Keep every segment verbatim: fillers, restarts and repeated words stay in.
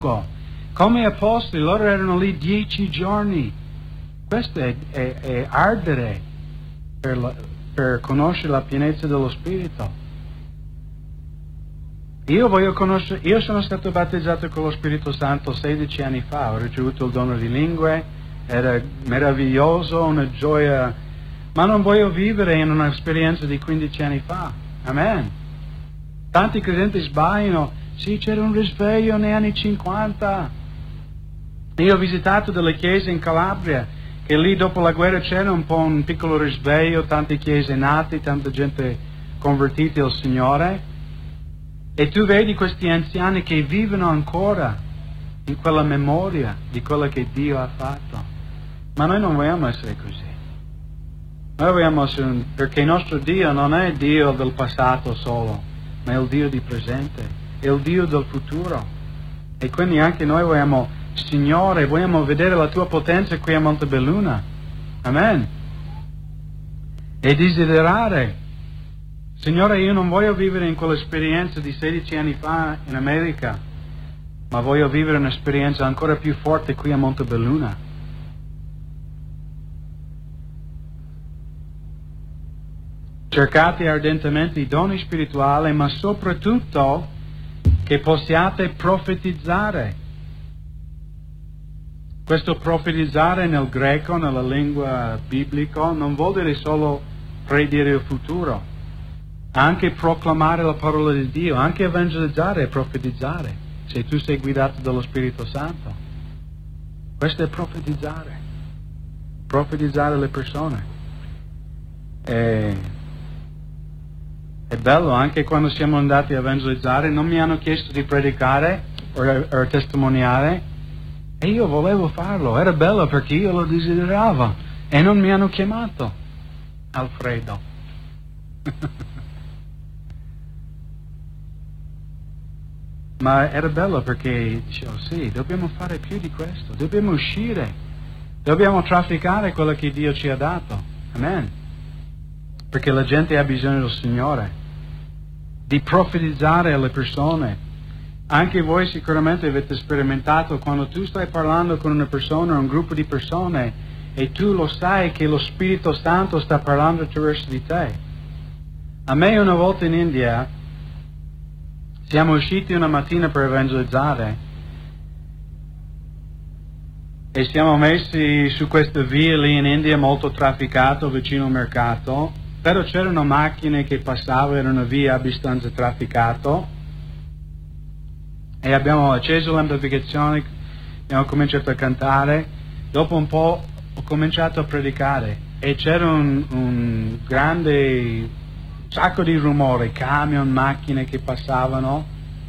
Come apostoli, loro erano lì dieci giorni. Questo è, è, è ardere per, la, per conoscere la pienezza dello Spirito. Io voglio conoscere, io sono stato battezzato con lo Spirito Santo sedici anni fa, ho ricevuto il dono di lingue, era meraviglioso, una gioia, ma non voglio vivere in un'esperienza di quindici anni fa. Amen. Tanti credenti sbagliano, sì, c'era un risveglio negli anni cinquanta. Io ho visitato delle chiese in Calabria, che lì dopo la guerra c'era un po' un piccolo risveglio, tante chiese nate, tanta gente convertita al Signore. E tu vedi questi anziani che vivono ancora in quella memoria di quello che Dio ha fatto. Ma noi non vogliamo essere così. Noi vogliamo essere un... perché il nostro Dio non è il Dio del passato solo, ma è il Dio di presente, è il Dio del futuro. E quindi anche noi vogliamo, Signore, vogliamo vedere la Tua potenza qui a Montebelluna. Amen. E desiderare. Signore, io non voglio vivere in quell'esperienza di sedici anni fa in America, ma voglio vivere un'esperienza ancora più forte qui a Montebelluna. Cercate ardentemente i doni spirituali, ma soprattutto che possiate profetizzare. Questo profetizzare nel greco, nella lingua biblica, non vuol dire solo predire il futuro. Anche proclamare la parola di Dio, anche evangelizzare e profetizzare, se tu sei guidato dallo Spirito Santo. Questo è profetizzare, profetizzare le persone. E, è bello, anche quando siamo andati a evangelizzare, non mi hanno chiesto di predicare o, o testimoniare, e io volevo farlo, era bello perché io lo desideravo, e non mi hanno chiamato, Alfredo. Ma era bello perché dicevo, sì, dobbiamo fare più di questo, dobbiamo uscire, dobbiamo trafficare quello che Dio ci ha dato. Amen. Perché la gente ha bisogno del Signore, di profetizzare alle persone. Anche voi sicuramente avete sperimentato quando tu stai parlando con una persona, un gruppo di persone, e tu lo sai che lo Spirito Santo sta parlando attraverso di te. A me una volta in India, siamo usciti una mattina per evangelizzare e siamo messi su questa via lì in India molto trafficato vicino al mercato, però c'erano macchine che passavano, era una via abbastanza trafficata e abbiamo acceso l'amplificazione, abbiamo cominciato a cantare, dopo un po' ho cominciato a predicare e c'era un, un grande sacco di rumore, camion, macchine che passavano,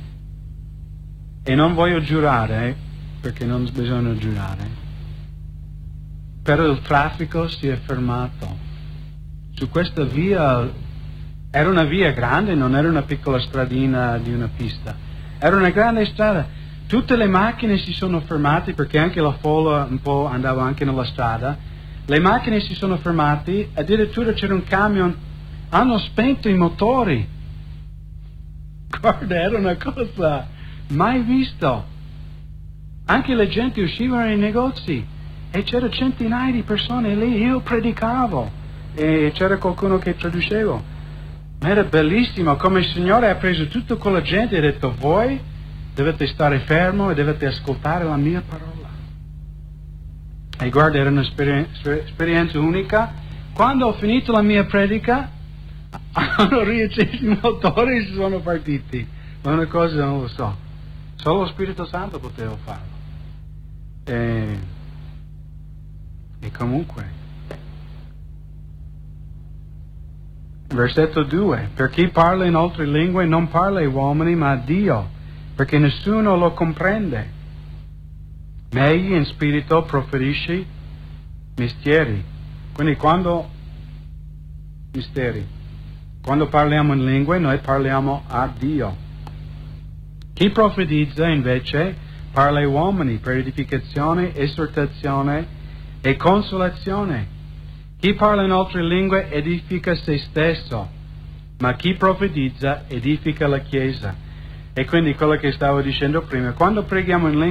e non voglio giurare perché non bisogna giurare, però il traffico si è fermato su questa via. Era una via grande, non era una piccola stradina di una pista, era una grande strada. Tutte le macchine si sono fermate perché anche la folla un po' andava anche nella strada. Le macchine si sono fermate, addirittura c'era un camion. Hanno spento i motori. Guarda, era una cosa mai vista. Anche le gente uscivano nei negozi e c'era centinaia di persone lì. Io predicavo e c'era qualcuno che traduceva. Ma era bellissimo come il Signore ha preso tutta quella gente e ha detto: voi dovete stare fermo e dovete ascoltare la mia parola. E guarda, era un'esperienza unica. Quando ho finito la mia predica, hanno riacceso i motori e si sono partiti. Ma una cosa non lo so, solo lo Spirito Santo poteva farlo. E, e comunque, versetto due: per chi parla in altre lingue non parla ai uomini ma a Dio, perché nessuno lo comprende. Ma egli in spirito proferisce misteri. Quindi quando misteri Quando parliamo in lingue, noi parliamo a Dio. Chi profetizza, invece, parla ai uomini per edificazione, esortazione e consolazione. Chi parla in altre lingue edifica se stesso, ma chi profetizza edifica la Chiesa. E quindi quello che stavo dicendo prima, quando preghiamo in